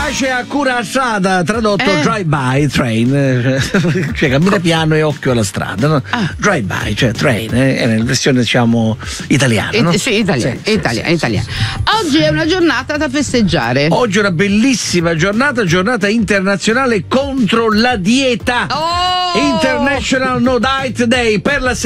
Pace a Curaçada, tradotto drive-by train, cioè cammina piano e occhio alla strada, no? Drive-by, cioè train, è nella versione diciamo italiana, no? Sì, italiana. Sì. Oggi è una giornata da festeggiare. Oggi è una bellissima giornata internazionale contro la dieta. International No Diet Day per la